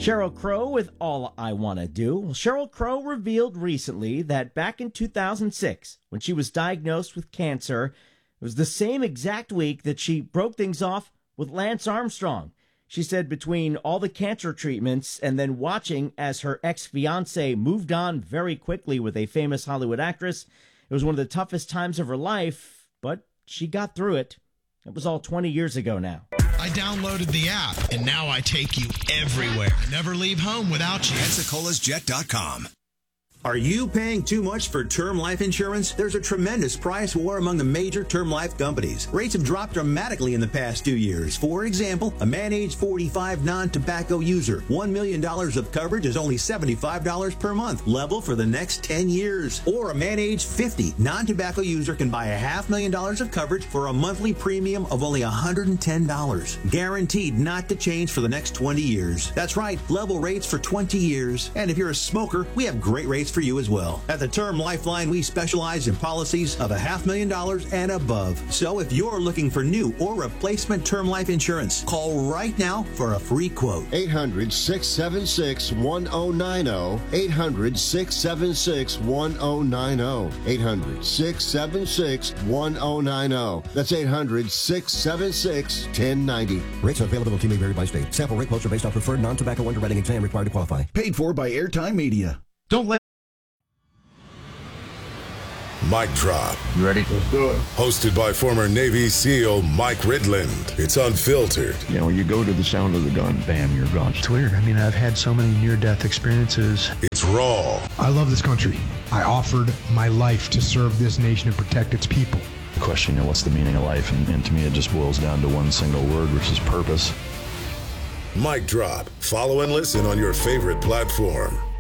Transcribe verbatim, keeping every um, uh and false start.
Sheryl Crow with All I Wanna Do. Well, Sheryl Crow revealed recently that back in two thousand six, when she was diagnosed with cancer, it was the same exact week that she broke things off with Lance Armstrong. She said between all the cancer treatments and then watching as her ex-fiancé moved on very quickly with a famous Hollywood actress, it was one of the toughest times of her life, but she got through it. It was all twenty years ago now. I downloaded the app, and now I take you everywhere. I never leave home without you. Pensacola's Jet dot com. Are you paying too much for term life insurance? There's a tremendous price war among the major term life companies. Rates have dropped dramatically in the past two years. For example, a man age forty-five non-tobacco user, one million dollars of coverage is only seventy-five dollars per month, level for the next ten years. Or a man age fifty non-tobacco user can buy a half million dollars of coverage for a monthly premium of only one hundred ten dollars. Guaranteed not to change for the next twenty years. That's right, level rates for twenty years. And if you're a smoker, we have great rates for you as well. At the Term Lifeline, we specialize in policies of a half million dollars and above. So if you're looking for new or replacement term life insurance, call right now for a free quote. eight hundred, six seven six, one oh nine oh. eight hundred, six seven six, one oh nine oh. eight hundred, six seven six, one oh nine oh. That's eight hundred, six seven six, one oh nine oh. Rates and availability may vary by state. Sample rate quotes are based on preferred non-tobacco underwriting exam required to qualify. Paid for by Airtime Media. Don't let Mic Drop. You ready? Let's do it. Hosted by former Navy SEAL Mike Ridland. It's unfiltered. You know, you go to the sound of the gun, bam, you're gone. It's weird. I mean, I've had so many near-death experiences. It's raw. I love this country. I offered my life to serve this nation and protect its people. The question, you know, what's the meaning of life? And, and to me, it just boils down to one single word, which is purpose. Mic Drop. Follow and listen on your favorite platform.